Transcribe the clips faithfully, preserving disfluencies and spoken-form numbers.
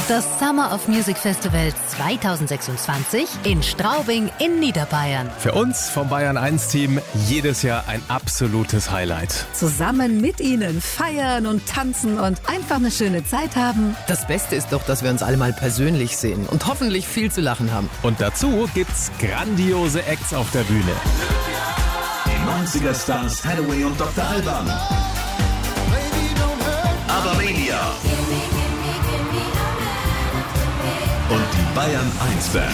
Das Summer of Music Festival zweitausendsechsundzwanzig in Straubing in Niederbayern. Für uns vom Bayern eins Team jedes Jahr ein absolutes Highlight. Zusammen mit Ihnen feiern und tanzen und einfach eine schöne Zeit haben. Das Beste ist doch, dass wir uns alle mal persönlich sehen und hoffentlich viel zu lachen haben. Und dazu gibt's grandiose Acts auf der Bühne. Die neunziger Stars Hathaway und Doktor Alban. Abermania. Und die Bayern eins Band.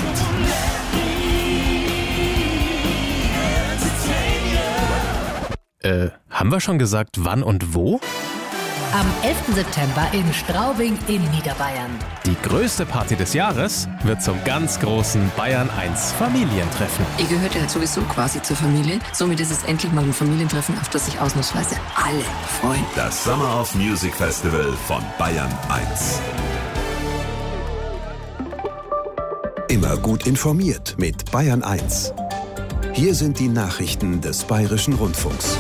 Äh, haben wir schon gesagt, wann und wo? Am elften September in Straubing in Niederbayern. Die größte Party des Jahres wird zum ganz großen Bayern eins Familientreffen. Ihr gehört ja halt sowieso quasi zur Familie. Somit ist es endlich mal ein Familientreffen, auf das sich ausnahmsweise alle freuen. Das Summer of Music Festival von Bayern eins. Immer gut informiert mit Bayern eins. Hier sind die Nachrichten des Bayerischen Rundfunks.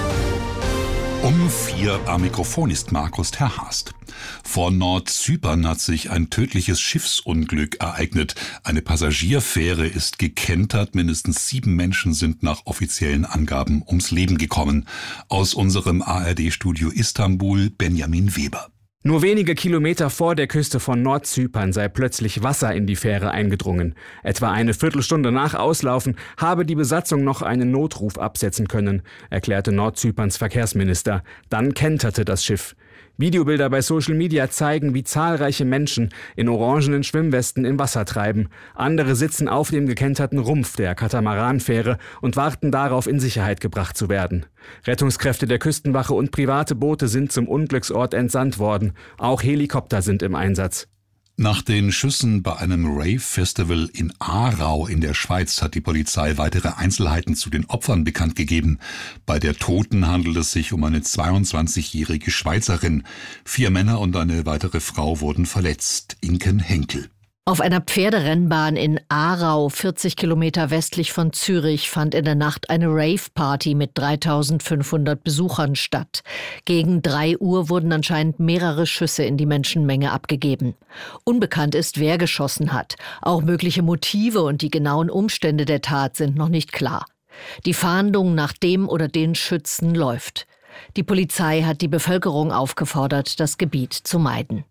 Um vier am Mikrofon ist Markus Terhast. Vor Nordzypern hat sich ein tödliches Schiffsunglück ereignet. Eine Passagierfähre ist gekentert. Mindestens sieben Menschen sind nach offiziellen Angaben ums Leben gekommen. Aus unserem A R D-Studio Istanbul, Benjamin Weber. Nur wenige Kilometer vor der Küste von Nordzypern sei plötzlich Wasser in die Fähre eingedrungen. Etwa eine Viertelstunde nach Auslaufen habe die Besatzung noch einen Notruf absetzen können, erklärte Nordzyperns Verkehrsminister. Dann kenterte das Schiff. Videobilder bei Social Media zeigen, wie zahlreiche Menschen in orangenen Schwimmwesten im Wasser treiben. Andere sitzen auf dem gekenterten Rumpf der Katamaranfähre und warten darauf, in Sicherheit gebracht zu werden. Rettungskräfte der Küstenwache und private Boote sind zum Unglücksort entsandt worden. Auch Helikopter sind im Einsatz. Nach den Schüssen bei einem Rave-Festival in Aarau in der Schweiz hat die Polizei weitere Einzelheiten zu den Opfern bekannt gegeben. Bei der Toten handelt es sich um eine zweiundzwanzigjährige Schweizerin. Vier Männer und eine weitere Frau wurden verletzt. Inken Henkel. Auf einer Pferderennbahn in Aarau, vierzig Kilometer westlich von Zürich, fand in der Nacht eine Rave-Party mit dreitausendfünfhundert Besuchern statt. Gegen drei Uhr wurden anscheinend mehrere Schüsse in die Menschenmenge abgegeben. Unbekannt ist, wer geschossen hat. Auch mögliche Motive und die genauen Umstände der Tat sind noch nicht klar. Die Fahndung nach dem oder den Schützen läuft. Die Polizei hat die Bevölkerung aufgefordert, das Gebiet zu meiden.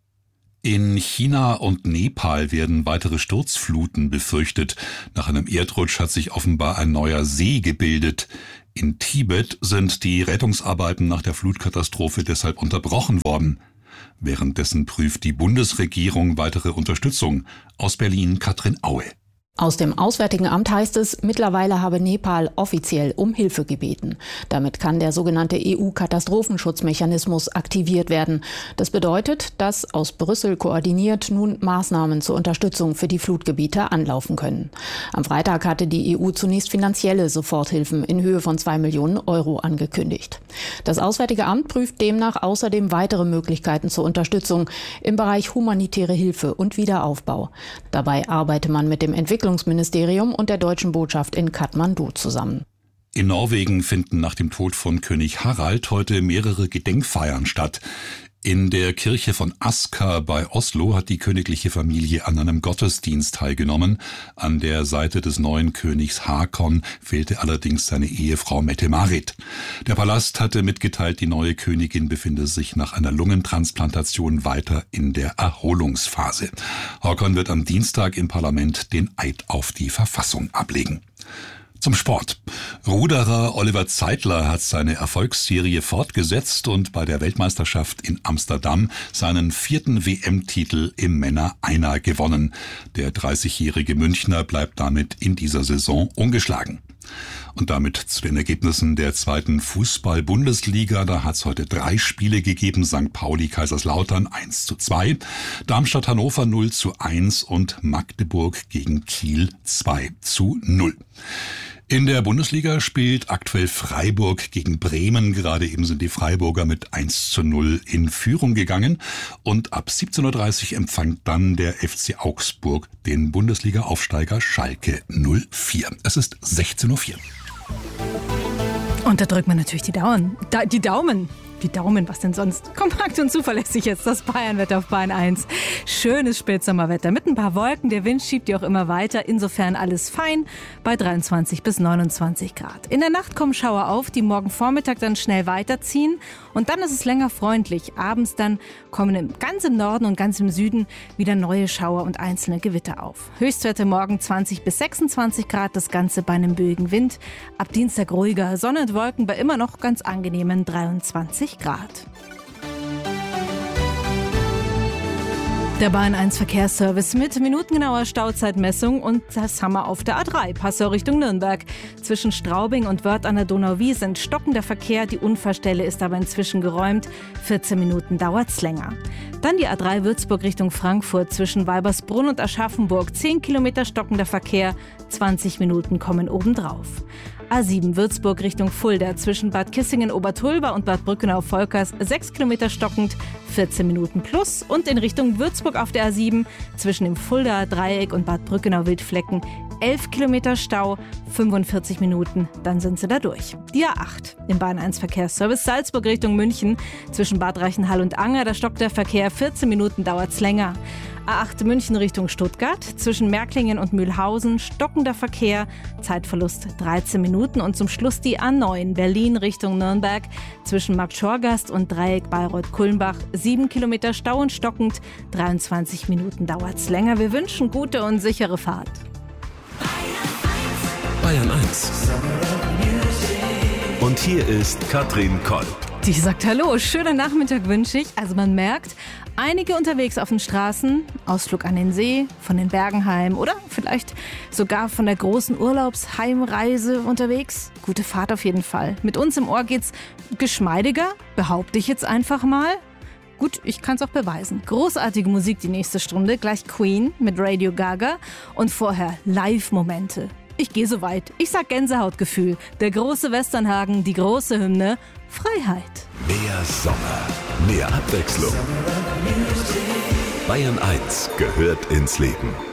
In China und Nepal werden weitere Sturzfluten befürchtet. Nach einem Erdrutsch hat sich offenbar ein neuer See gebildet. In Tibet sind die Rettungsarbeiten nach der Flutkatastrophe deshalb unterbrochen worden. Währenddessen prüft die Bundesregierung weitere Unterstützung. Aus Berlin Katrin Aue. Aus dem Auswärtigen Amt heißt es, mittlerweile habe Nepal offiziell um Hilfe gebeten. Damit kann der sogenannte E U-Katastrophenschutzmechanismus aktiviert werden. Das bedeutet, dass aus Brüssel koordiniert nun Maßnahmen zur Unterstützung für die Flutgebiete anlaufen können. Am Freitag hatte die E U zunächst finanzielle Soforthilfen in Höhe von zwei Millionen Euro angekündigt. Das Auswärtige Amt prüft demnach außerdem weitere Möglichkeiten zur Unterstützung im Bereich humanitäre Hilfe und Wiederaufbau. Dabei arbeite man mit dem Entwicklungsministerium und der deutschen Botschaft in Kathmandu zusammen. In Norwegen finden nach dem Tod von König Harald heute mehrere Gedenkfeiern statt. In der Kirche von Asker bei Oslo hat die königliche Familie an einem Gottesdienst teilgenommen. An der Seite des neuen Königs Hakon fehlte allerdings seine Ehefrau Mette-Marit. Der Palast hatte mitgeteilt, die neue Königin befinde sich nach einer Lungentransplantation weiter in der Erholungsphase. Hakon wird am Dienstag im Parlament den Eid auf die Verfassung ablegen. Zum Sport. Ruderer Oliver Zeitler hat seine Erfolgsserie fortgesetzt und bei der Weltmeisterschaft in Amsterdam seinen vierten W M-Titel im Männer-Einer gewonnen. Der dreißigjährige Münchner bleibt damit in dieser Saison ungeschlagen. Und damit zu den Ergebnissen der zweiten Fußball-Bundesliga. Da hat es heute drei Spiele gegeben. Sankt Pauli Kaiserslautern eins zu zwei, Darmstadt Hannover null zu eins und Magdeburg gegen Kiel zwei zu null. In der Bundesliga spielt aktuell Freiburg gegen Bremen. Gerade eben sind die Freiburger mit eins zu null in Führung gegangen. Und ab siebzehn Uhr dreißig empfängt dann der F C Augsburg den Bundesliga-Aufsteiger Schalke null vier. Es ist sechzehn Uhr vier. Und da drückt man natürlich die Daumen. Da, die Daumen. die Daumen, was denn sonst? Kompakt und zuverlässig jetzt das Bayernwetter auf Bayern eins. Schönes Spätsommerwetter mit ein paar Wolken. Der Wind schiebt die auch immer weiter. Insofern alles fein bei dreiundzwanzig bis neunundzwanzig Grad. In der Nacht kommen Schauer auf, die morgen Vormittag dann schnell weiterziehen. Und dann ist es länger freundlich. Abends dann kommen im, ganz im Norden und ganz im Süden wieder neue Schauer und einzelne Gewitter auf. Höchstwerte morgen zwanzig bis sechsundzwanzig Grad, das Ganze bei einem böigen Wind. Ab Dienstag ruhiger, Sonne und Wolken bei immer noch ganz angenehmen dreiundzwanzig Grad. Der Bayern eins Verkehrsservice mit minutengenauer Stauzeitmessung und das haben wir auf der A drei, Passau Richtung Nürnberg. Zwischen Straubing und Wörth an der Donau-Wies sind stockender Verkehr, die Unfallstelle ist aber inzwischen geräumt. vierzehn Minuten dauert's länger. Dann die A drei Würzburg Richtung Frankfurt zwischen Weibersbrunn und Aschaffenburg. zehn Kilometer stockender Verkehr, zwanzig Minuten kommen obendrauf. A sieben Würzburg Richtung Fulda zwischen Bad Kissingen-Obertulba und Bad Brückenau-Volkers. sechs Kilometer stockend, vierzehn Minuten plus. Und in Richtung Würzburg auf der A sieben zwischen dem Fuldaer Dreieck und Bad Brückenau-Wildflecken. elf Kilometer Stau, fünfundvierzig Minuten, dann sind sie da durch. Die A acht im Bayern eins Verkehrsservice Salzburg Richtung München zwischen Bad Reichenhall und Anger, da stockt der Verkehr, vierzehn Minuten dauert's länger. A acht München Richtung Stuttgart zwischen Märklingen und Mühlhausen, stockender Verkehr, Zeitverlust dreizehn Minuten. Und zum Schluss die A neun Berlin Richtung Nürnberg zwischen Markt Schorgast und Dreieck Bayreuth-Kulmbach, sieben Kilometer Stau und stockend, dreiundzwanzig Minuten dauert's länger. Wir wünschen gute und sichere Fahrt. Bayern eins. Und hier ist Katrin Koll. Die sagt Hallo, schönen Nachmittag wünsche ich. Also man merkt, einige unterwegs auf den Straßen, Ausflug an den See, von den Bergen heim oder vielleicht sogar von der großen Urlaubsheimreise unterwegs. Gute Fahrt auf jeden Fall. Mit uns im Ohr geht's geschmeidiger, behaupte ich jetzt einfach mal. Gut, ich kann es auch beweisen. Großartige Musik die nächste Stunde, gleich Queen mit Radio Gaga und vorher Live-Momente. Ich gehe so weit. Ich sag Gänsehautgefühl. Der große Westernhagen, die große Hymne, Freiheit. Mehr Sommer, mehr Abwechslung. Bayern eins gehört ins Leben.